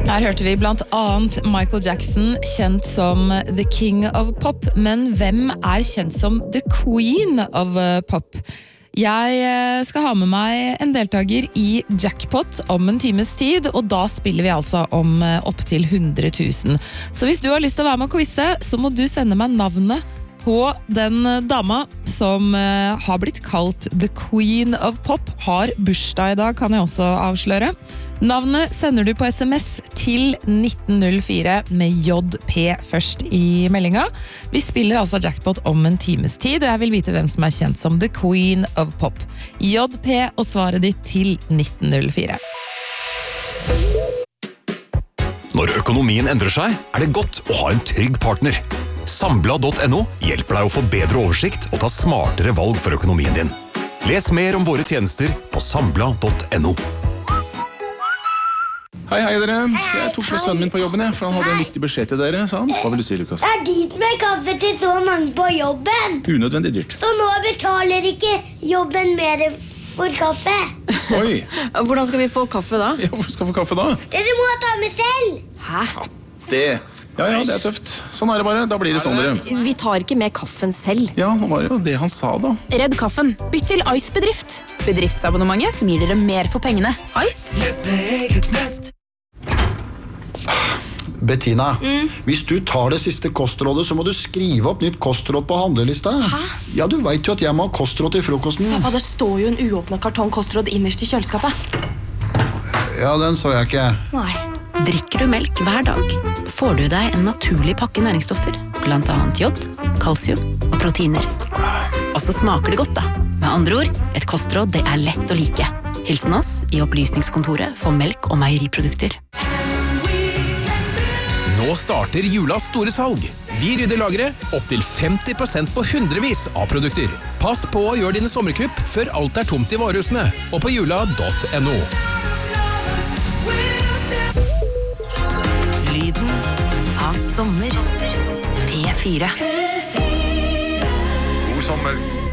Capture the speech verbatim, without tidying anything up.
Her hørte vi blant annet Michael Jackson, kjent som The King of Pop, men hvem er kjent som The Queen of Pop? Jeg skal ha med meg en deltaker i Jackpot om en times tid, og da spiller vi altså om opp til hundre tusen. Så hvis du har lyst til å være med og quizze, så må du sende meg navnet på den dama som har blitt kalt The Queen of Pop, har bursdag i dag, kan jeg også avsløre. Navnet sender du på sms til nitten null fire med J P først i meldinga. Vi spiller altså Jackpot om en times tid, og jeg vil vite hvem som er kjent som The Queen of Pop. J P og svaret ditt til nitten null fire. Når økonomien endrer seg, er det godt å ha en trygg partner. Sambla punktum no hjelper deg å få bedre oversikt og ta smartere valg for økonomien din. Les mer om våre tjenester på sambla punktum no. Hei, hei dere. Jeg tok med sønnen min på jobben, jeg, for han hadde en viktig beskjed til dere, sa han. Hva vil du si, Lukas? Det er dyrt med kaffe til så mange på jobben. Unødvendig dyrt. Så nå betaler ikke jobben mer for kaffe. Oi. Hvordan skal vi få kaffe da? Ja, hvor skal vi få kaffe da? Dere må ta med selv. Hæ? Ja, det... Ja, ja, det er tøft. Sånn er det bare. Da blir det sånn, dere. Vi tar ikke med kaffen selv. Ja, nå var det jo det han sa da. Redd kaffen. Bytt til Ice Bedrift. Bedriftsabonnementet som gir dere mer for pengene. Ice. Bettina, mm. hvis du tar det siste kostrådet, så må du skrive opp nytt kostråd på handlelista. Hæ? Ja, du vet jo at jeg må ha kostråd til frokosten. Pappa, det står jo en uåpnet kartong kostråd innerst i kjøleskapet. Ja, den så jeg ikke. Nei. Drikker du melk hver dag, får du deg en naturlig pakke næringsstoffer, blant annet jod, kalsium og proteiner. Og så smaker det godt da. Med andre ord, et kostråd det er lett å like. Hilsen oss i opplysningskontoret for melk og meieriprodukter. Nå starter julas store salg. Vi rydder lageret opp til femti prosent på hundrevis av produkter. Pass på å gjøre dine sommerkupp før alt er tomt i varehusene, og på jula punktum no. Lyden av sommer. P fire. God sommer.